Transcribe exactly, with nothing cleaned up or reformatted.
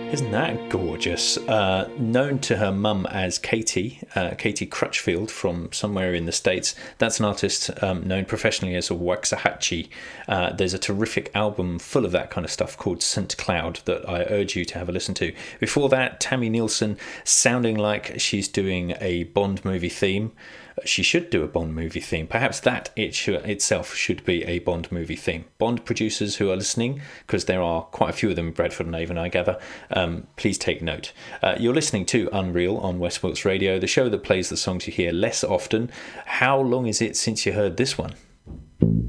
Isn't that gorgeous? Uh, known to her mum as Katie, uh, Katie Crutchfield from somewhere in the States. That's an artist um, known professionally as a Waxahachie. Uh, there's a terrific album full of that kind of stuff called Saint Cloud that I urge you to have a listen to. Before that, Tammy Nielsen, sounding like she's doing a Bond movie theme. She should do a Bond movie theme. Perhaps that it should, itself should be a Bond movie theme. Bond producers who are listening, because there are quite a few of them in Bradford and Avon, I gather, um, please take note. Uh, you're listening to Unreal on West Wilts Radio, the show that plays the songs you hear less often. How long is it since you heard this one?